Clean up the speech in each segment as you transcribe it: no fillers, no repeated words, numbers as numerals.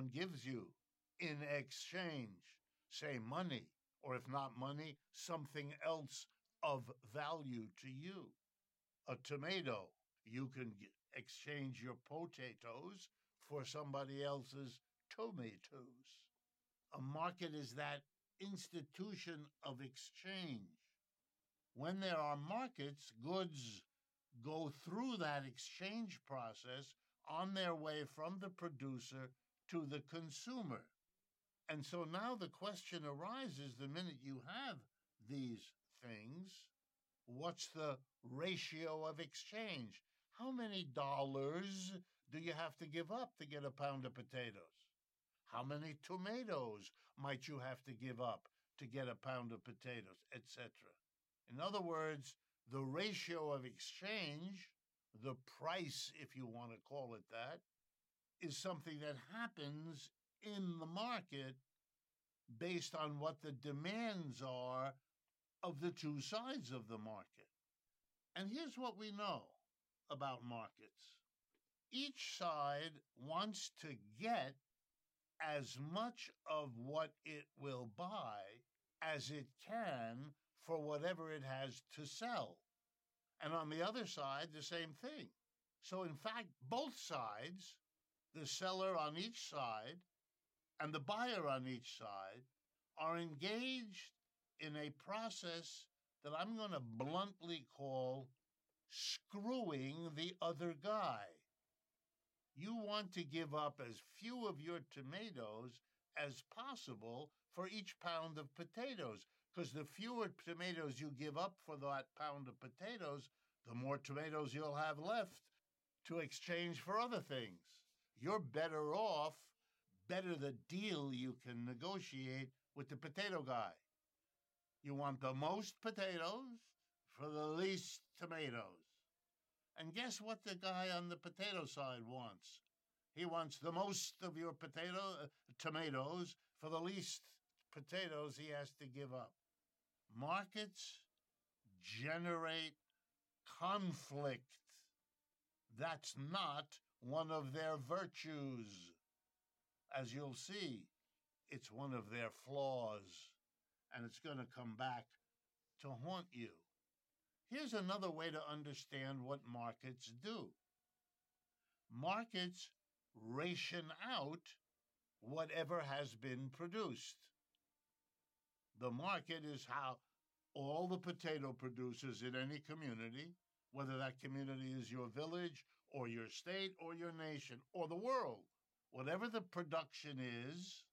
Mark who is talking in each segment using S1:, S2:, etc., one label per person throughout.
S1: gives you in exchange, say money, or if not money, something else of value to you. A tomato, you can exchange your potatoes for somebody else's tomatoes. A market is that institution of exchange. When there are markets, goods go through that exchange process on their way from the producer to the consumer. And so now the question arises the minute you have these things, what's the ratio of exchange? How many dollars do you have to give up to get a pound of potatoes? How many tomatoes might you have to give up to get a pound of potatoes, etc.? In other words, the ratio of exchange, the price, if you want to call it that, is something that happens in the market based on what the demands are of the two sides of the market. And here's what we know about markets. Each side wants to get as much of what it will buy as it can for whatever it has to sell. And on the other side, the same thing. So in fact, both sides, the seller on each side and the buyer on each side, are engaged in a process that I'm going to bluntly call screwing the other guy. You want to give up as few of your tomatoes as possible for each pound of potatoes, because the fewer tomatoes you give up for that pound of potatoes, the more tomatoes you'll have left to exchange for other things. You're better off, better the deal you can negotiate with the potato guy. You want the most potatoes for the least tomatoes. And guess what the guy on the potato side wants? He wants the most of your tomatoes for the least potatoes he has to give up. Markets generate conflict. That's not one of their virtues. As you'll see, it's one of their flaws, and it's going to come back to haunt you. Here's another way to understand what markets do. Markets ration out whatever has been produced. The market is how all the potato producers in any community, whether that community is your village or your state or your nation or the world, whatever the production is,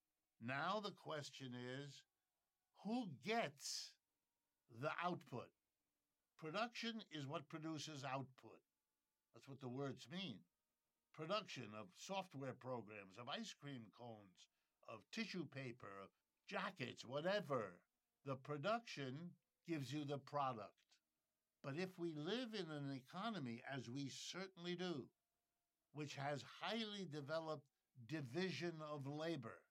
S1: now the question is, who gets the output? Production is what produces output. That's what the words mean. Production of software programs, of ice cream cones, of tissue paper, of jackets, whatever. The production gives you the product. But if we live in an economy, as we certainly do, which has highly developed division of labor,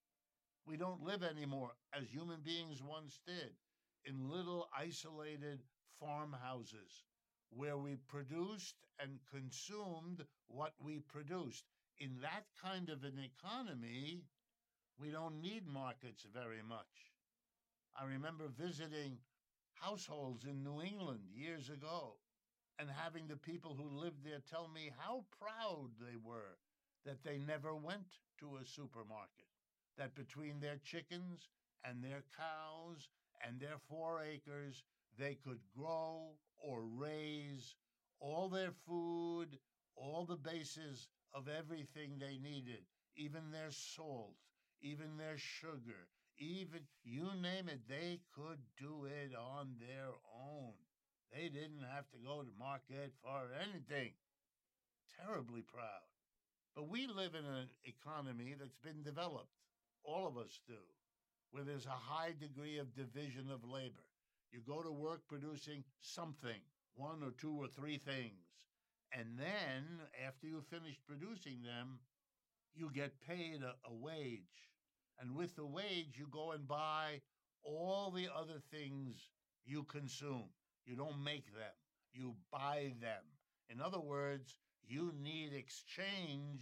S1: we don't live anymore, as human beings once did, in little isolated farmhouses where we produced and consumed what we produced. In that kind of an economy, we don't need markets very much. I remember visiting households in New England years ago and having the people who lived there tell me how proud they were that they never went to a supermarket, that between their chickens and their cows and their 4 acres, they could grow or raise all their food, all the bases of everything they needed, even their salt, even their sugar, even, you name it, they could do it on their own. They didn't have to go to market for anything. Terribly proud. But we live in an economy that's been developed. All of us do, where there's a high degree of division of labor. You go to work producing something, 1 or 2 or 3 things. And then, after you finish producing them, you get paid a wage. And with the wage, you go and buy all the other things you consume. You don't make them. You buy them. In other words, you need exchange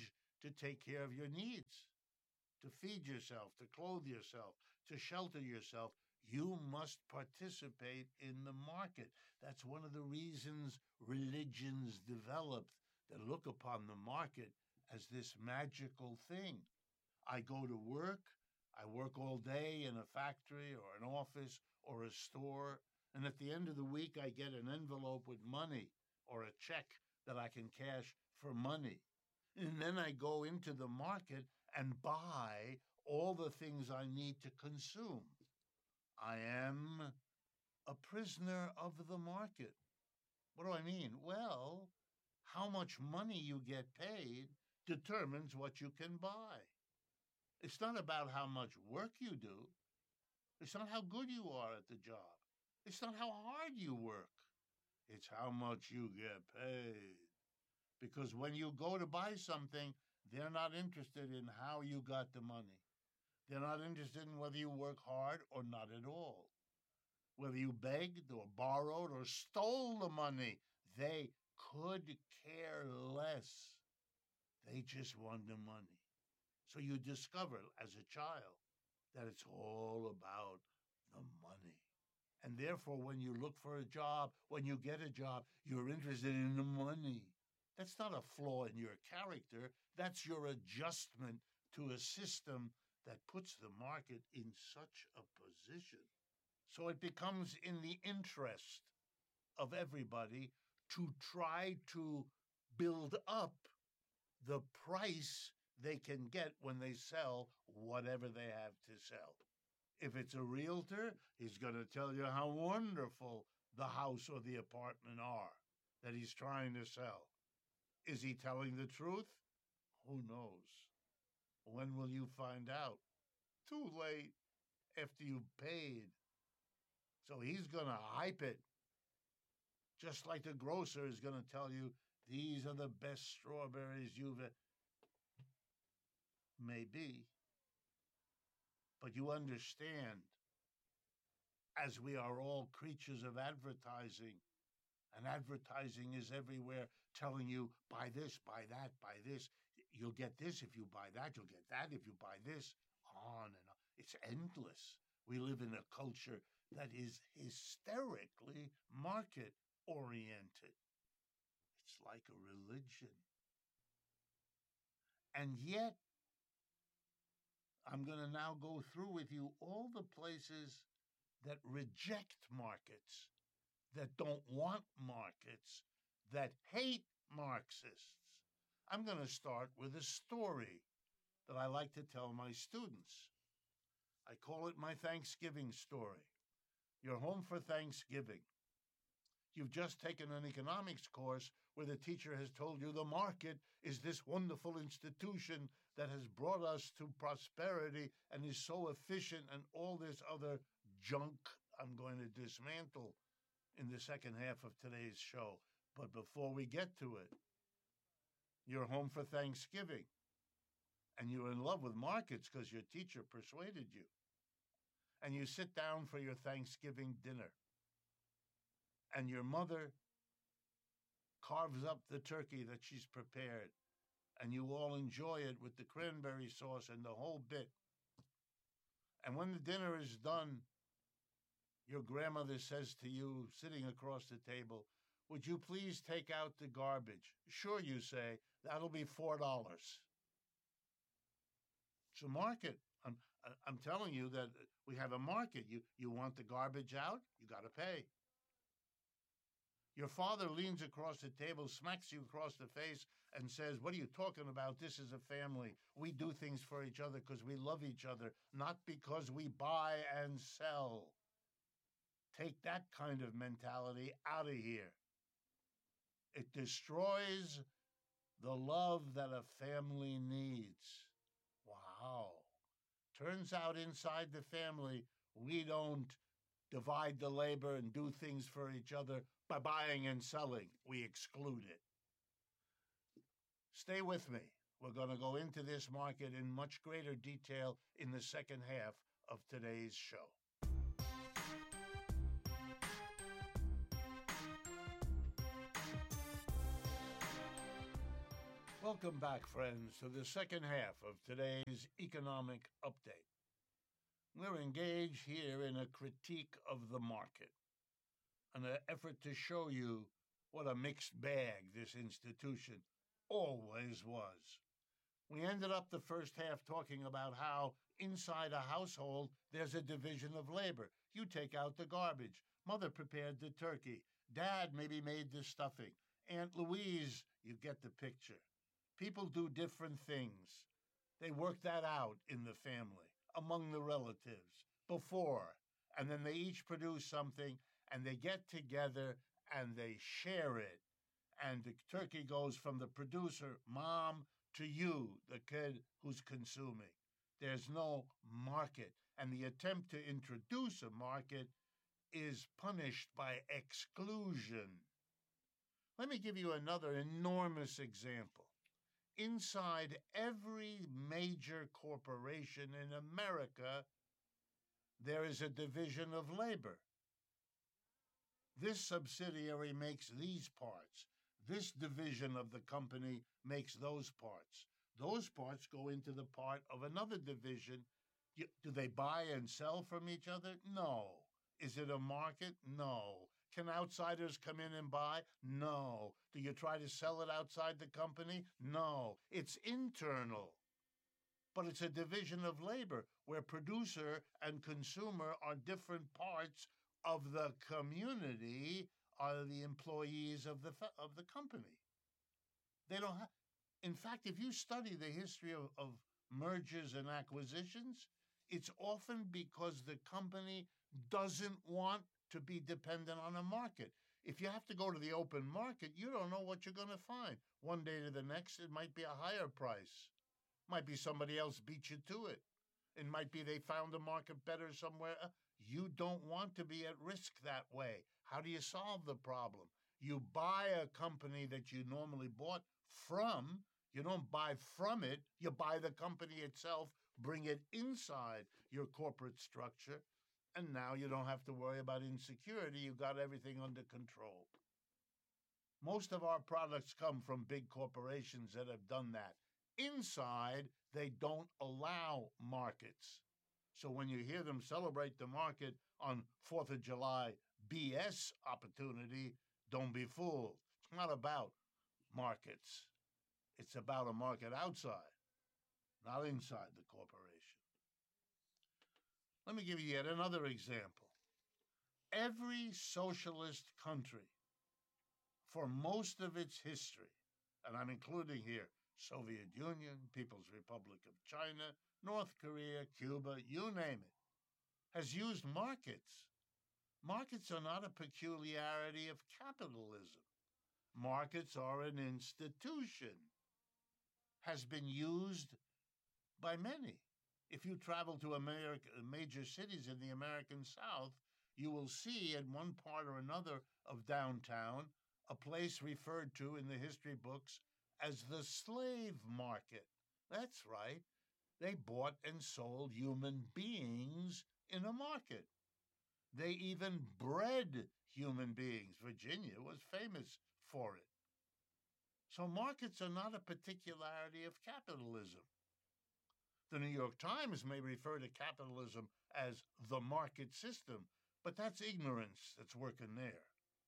S1: to take care of your needs, to feed yourself, to clothe yourself, to shelter yourself. You must participate in the market. That's one of the reasons religions developed that look upon the market as this magical thing. I go to work, I work all day in a factory or an office or a store, and at the end of the week, I get an envelope with money or a check that I can cash for money. And then I go into the market and buy all the things I need to consume. I am a prisoner of the market. What do I mean? Well, how much money you get paid determines what you can buy. It's not about how much work you do. It's not how good you are at the job. It's not how hard you work. It's how much you get paid. Because when you go to buy something, they're not interested in how you got the money. They're not interested in whether you work hard or not at all. Whether you begged or borrowed or stole the money, they could care less. They just want the money. So you discover as a child that it's all about the money. And therefore, when you look for a job, when you get a job, you're interested in the money. That's not a flaw in your character. That's your adjustment to a system that puts the market in such a position. So it becomes in the interest of everybody to try to build up the price they can get when they sell whatever they have to sell. If it's a realtor, he's going to tell you how wonderful the house or the apartment are that he's trying to sell. Is he telling the truth? Who knows? When will you find out? Too late, after you've paid. So he's going to hype it. Just like the grocer is going to tell you, these are the best strawberries you've had. Maybe. But you understand, as we are all creatures of advertising, and advertising is everywhere telling you, buy this, buy that, buy this. You'll get this if you buy that. You'll get that if you buy this. On and on. It's endless. We live in a culture that is hysterically market-oriented. It's like a religion. And yet, I'm going to now go through with you all the places that reject markets, that don't want markets, that hate Marxists. I'm going to start with a story that I like to tell my students. I call it my Thanksgiving story. You're home for Thanksgiving. You've just taken an economics course where the teacher has told you the market is this wonderful institution that has brought us to prosperity and is so efficient, and all this other junk I'm going to dismantle in the second half of today's show. But before we get to it, you're home for Thanksgiving and you're in love with markets because your teacher persuaded you. And you sit down for your Thanksgiving dinner. And your mother carves up the turkey that she's prepared, and you all enjoy it with the cranberry sauce and the whole bit. And when the dinner is done, your grandmother says to you, sitting across the table, would you please take out the garbage? Sure, you say, that'll be $4. It's a market. I'm telling you that we have a market. You want the garbage out, you got to pay. Your father leans across the table, smacks you across the face, and says, what are you talking about? This is a family. We do things for each other because we love each other, not because we buy and sell. Take that kind of mentality out of here. It destroys the love that a family needs. Wow. Turns out inside the family, we don't divide the labor and do things for each other by buying and selling. We exclude it. Stay with me. We're going to go into this market in much greater detail in the second half of today's show. Welcome back, friends, to the second half of today's economic update. We're engaged here in a critique of the market, an effort to show you what a mixed bag this institution always was. We ended up the first half talking about how inside a household there's a division of labor. You take out the garbage. Mother prepared the turkey. Dad maybe made the stuffing. Aunt Louise, you get the picture. People do different things. They work that out in the family, among the relatives, before, and then they each produce something and they get together and they share it. And the turkey goes from the producer, mom, to you, the kid who's consuming. There's no market. And the attempt to introduce a market is punished by exclusion. Let me give you another enormous example. Inside every major corporation in America, there is a division of labor. This subsidiary makes these parts. This division of the company makes those parts. Those parts go into the part of another division. Do they buy and sell from each other? No. Is it a market? No. Can outsiders come in and buy? No. Do you try to sell it outside the company? No. It's internal. But it's a division of labor where producer and consumer are different parts of the community, are the employees of the company. They don't have. In fact, if you study the history of mergers and acquisitions, it's often because the company doesn't want to be dependent on a market. If you have to go to the open market, you don't know what you're going to find. One day to the next, it might be a higher price. Might be somebody else beat you to it. It might be they found a market better somewhere. You don't want to be at risk that way. How do you solve the problem? You buy a company that you normally bought from. You don't buy from it. You buy the company itself, bring it inside your corporate structure, and now you don't have to worry about insecurity. You got everything under control. Most of our products come from big corporations that have done that. Inside, they don't allow markets. So when you hear them celebrate the market on 4th of July BS opportunity, don't be fooled. It's not about markets. It's about a market outside, not inside the corporation. Let me give you yet another example. Every socialist country, for most of its history, and I'm including here Soviet Union, People's Republic of China, North Korea, Cuba, you name it, has used markets. Markets are not a peculiarity of capitalism. Markets are an institution, has been used by many. If you travel to major cities in the American South, you will see at one part or another of downtown a place referred to in the history books as the slave market. That's right. They bought and sold human beings in a market. They even bred human beings. Virginia was famous for it. So markets are not a particularity of capitalism. The New York Times may refer to capitalism as the market system, but that's ignorance that's working there.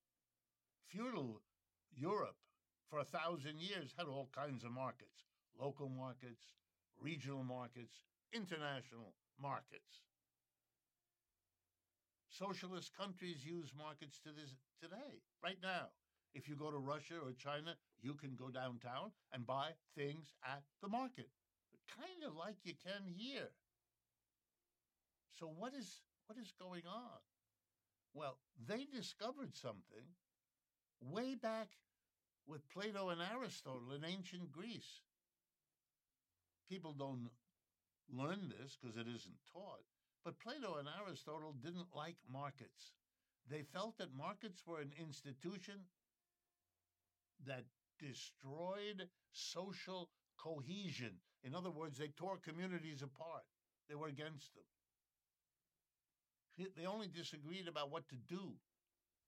S1: Feudal Europe, for 1,000 years, had all kinds of markets: local markets, regional markets, international markets. Socialist countries use markets to this today, right now. If you go to Russia or China, you can go downtown and buy things at the market, kind of like you can here. So what is going on? Well, they discovered something way back with Plato and Aristotle in ancient Greece. People don't learn this because it isn't taught, but Plato and Aristotle didn't like markets. They felt that markets were an institution that destroyed social cohesion. In other words, they tore communities apart. They were against them. They only disagreed about what to do.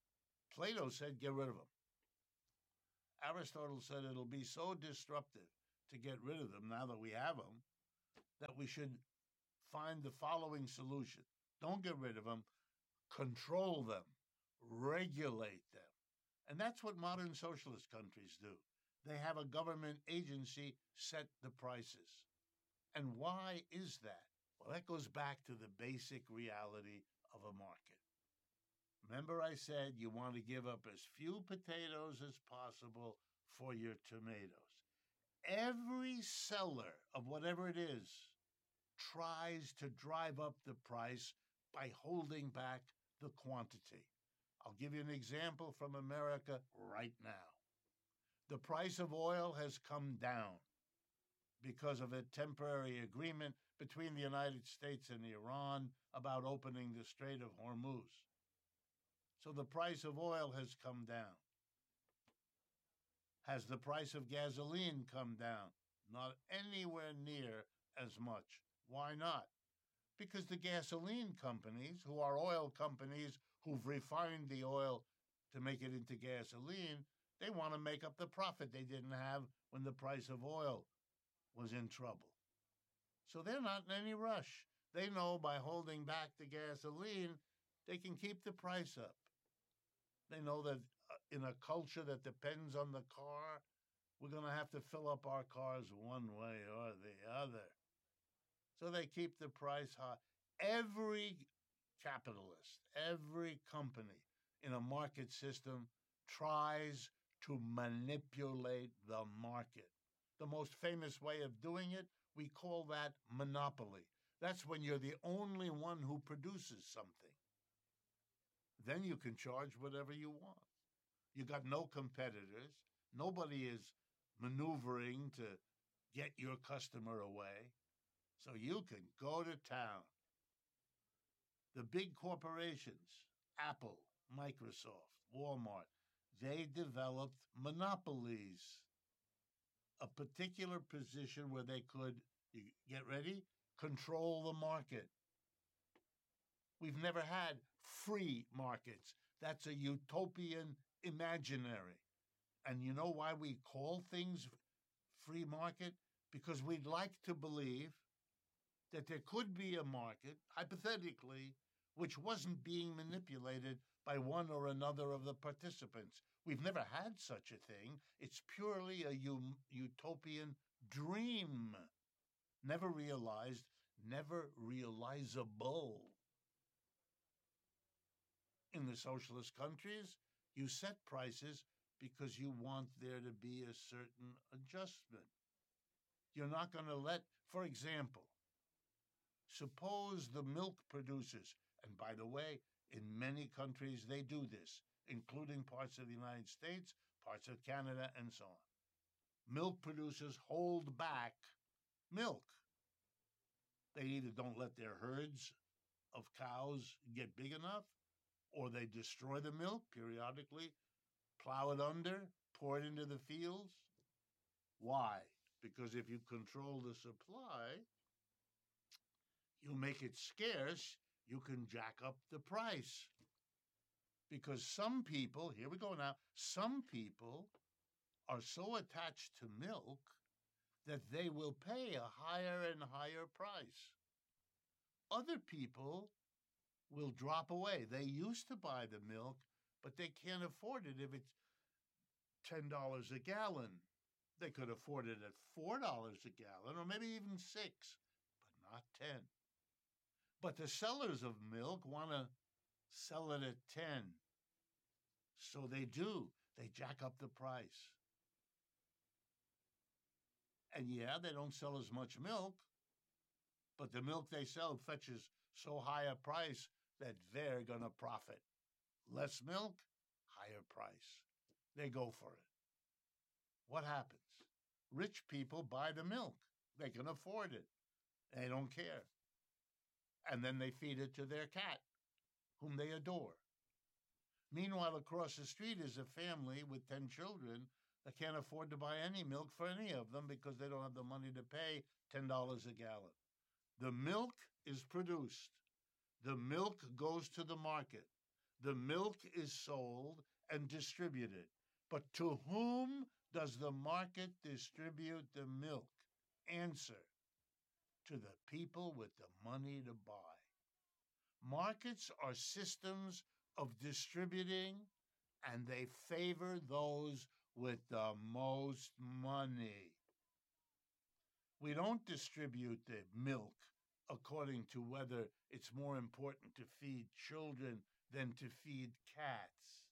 S1: Plato said, get rid of them. Aristotle said it'll be so disruptive to get rid of them now that we have them, that we should find the following solution. Don't get rid of them, control them, regulate them. And that's what modern socialist countries do. They have a government agency set the prices. And why is that? Well, that goes back to the basic reality of a market. Remember, I said you want to give up as few potatoes as possible for your tomatoes. Every seller of whatever it is tries to drive up the price by holding back the quantity. I'll give you an example from America right now. The price of oil has come down because of a temporary agreement between the United States and Iran about opening the Strait of Hormuz. So the price of oil has come down. Has the price of gasoline come down? Not anywhere near as much. Why not? Because the gasoline companies, who are oil companies who've refined the oil to make it into gasoline, they want to make up the profit they didn't have when the price of oil was in trouble. So they're not in any rush. They know by holding back the gasoline, they can keep the price up. They know that in a culture that depends on the car, we're going to have to fill up our cars one way or the other. So they keep the price high. Every capitalist, every company in a market system tries to manipulate the market. The most famous way of doing it, we call that monopoly. That's when you're the only one who produces something. Then you can charge whatever you want. You got no competitors. Nobody is maneuvering to get your customer away. So you can go to town. The big corporations, Apple, Microsoft, Walmart, they developed monopolies, a particular position where they could, you get ready, control the market. We've never had free markets. That's a utopian imaginary. And you know why we call things free market? Because we'd like to believe that there could be a market, hypothetically, which wasn't being manipulated by one or another of the participants. We've never had such a thing. It's purely a utopian dream, never realized, never realizable. In the socialist countries, you set prices because you want there to be a certain adjustment. You're not going to let, for example, suppose the milk producers, and by the way, in many countries they do this, including parts of the United States, parts of Canada, and so on. Milk producers hold back milk. They either don't let their herds of cows get big enough, or they destroy the milk periodically, plow it under, pour it into the fields. Why? Because if you control the supply, you make it scarce, you can jack up the price. Because some people, here we go now, some people are so attached to milk that they will pay a higher and higher price. Other people will drop away. They used to buy the milk, but they can't afford it if it's $10 a gallon. They could afford it at $4 a gallon, or maybe even $6, but not 10. But the sellers of milk want to sell it at 10. So they do. They jack up the price. And yeah, they don't sell as much milk, but the milk they sell fetches so high a price that they're going to profit. Less milk, higher price. They go for it. What happens? Rich people buy the milk. They can afford it. They don't care. And then they feed it to their cat, whom they adore. Meanwhile, across the street is a family with 10 children that can't afford to buy any milk for any of them because they don't have the money to pay $10 a gallon. The milk is produced. The milk goes to the market. The milk is sold and distributed. But to whom does the market distribute the milk? Answer: to the people with the money to buy. Markets are systems of distributing, and they favor those with the most money. We don't distribute the milk according to whether it's more important to feed children than to feed cats.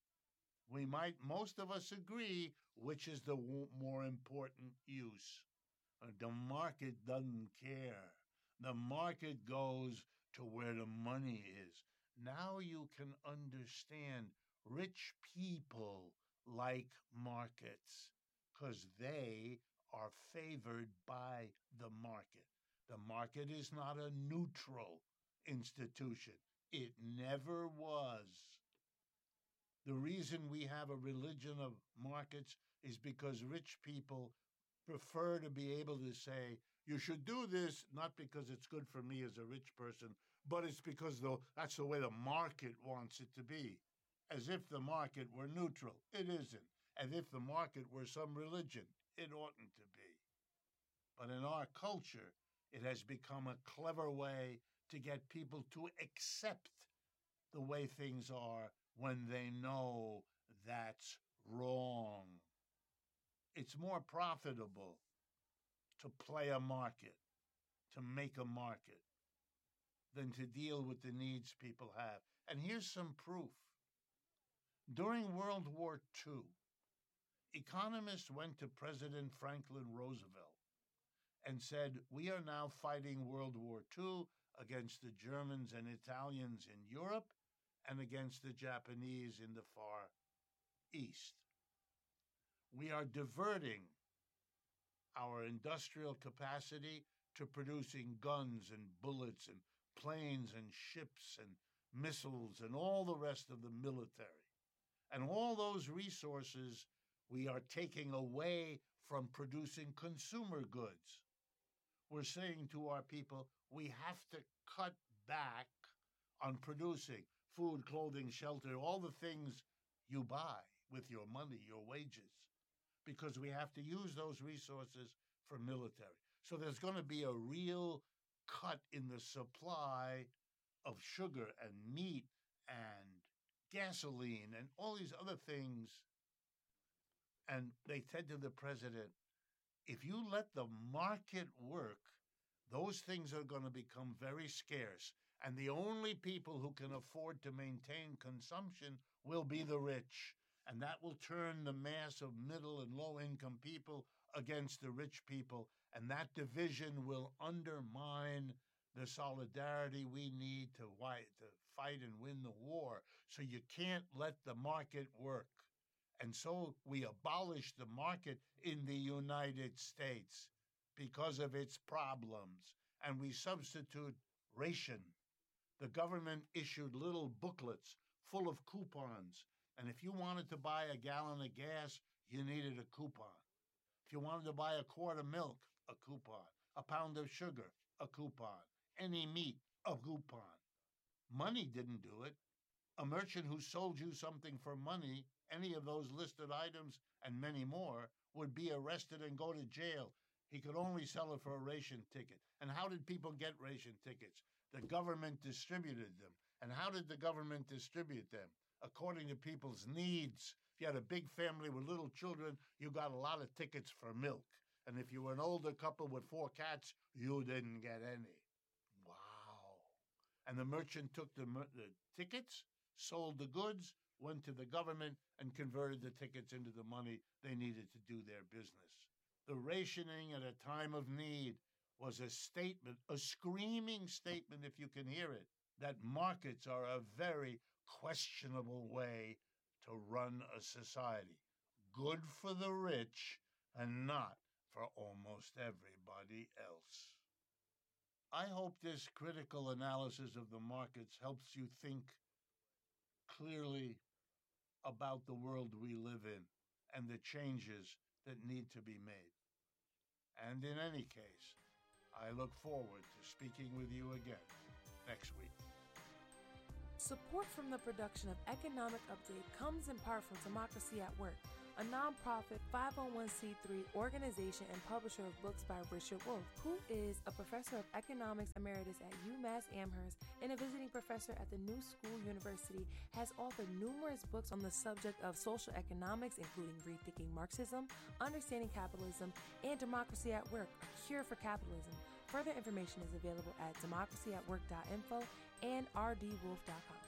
S1: Most of us agree which is the more important use. The market doesn't care. The market goes to where the money is. Now you can understand rich people like markets because they are favored by the market. The market is not a neutral institution. It never was. The reason we have a religion of markets is because rich people prefer to be able to say, you should do this, not because it's good for me as a rich person, but it's because that's the way the market wants it to be. As if the market were neutral. It isn't. As if the market were some religion. It oughtn't to be. But in our culture, it has become a clever way to get people to accept the way things are when they know that's wrong. It's more profitable to play a market, to make a market, than to deal with the needs people have. And here's some proof. During World War II, economists went to President Franklin Roosevelt and said, we are now fighting World War II against the Germans and Italians in Europe and against the Japanese in the Far East. We are diverting our industrial capacity to producing guns and bullets and planes and ships and missiles and all the rest of the military. And all those resources we are taking away from producing consumer goods. We're saying to our people, we have to cut back on producing food, clothing, shelter, all the things you buy with your money, your wages, because we have to use those resources for military. So there's going to be a real cut in the supply of sugar and meat and gasoline and all these other things. And they said to the president, if you let the market work, those things are going to become very scarce. And the only people who can afford to maintain consumption will be the rich. And that will turn the mass of middle and low-income people against the rich people. And that division will undermine the solidarity we need to fight and win the war. So you can't let the market work. And so we abolished the market in the United States because of its problems. And we substitute ration. The government issued little booklets full of coupons. And if you wanted to buy a gallon of gas, you needed a coupon. If you wanted to buy a quart of milk, a coupon. A pound of sugar, a coupon. Any meat, a coupon. Money didn't do it. A merchant who sold you something for money, any of those listed items and many more, would be arrested and go to jail. He could only sell it for a ration ticket. And how did people get ration tickets? The government distributed them. And how did the government distribute them? According to people's needs. If you had a big family with little children, you got a lot of tickets for milk. And if you were an older couple with 4 cats, you didn't get any. Wow. And the merchant took the tickets, sold the goods, went to the government, and converted the tickets into the money they needed to do their business. The rationing at a time of need was a statement, a screaming statement, if you can hear it, that markets are a very questionable way to run a society. Good for the rich and not for almost everybody else. I hope this critical analysis of the markets helps you think clearly about the world we live in and the changes that need to be made. And in any case, I look forward to speaking with you again next week.
S2: Support from the production of Economic Update comes in part from Democracy at Work, a nonprofit 501c3 organization and publisher of books by Richard Wolff, who is a professor of economics emeritus at UMass Amherst and a visiting professor at the New School University, has authored numerous books on the subject of social economics, including Rethinking Marxism, Understanding Capitalism, and Democracy at Work, A Cure for Capitalism. Further information is available at democracyatwork.info and rdwolf.com.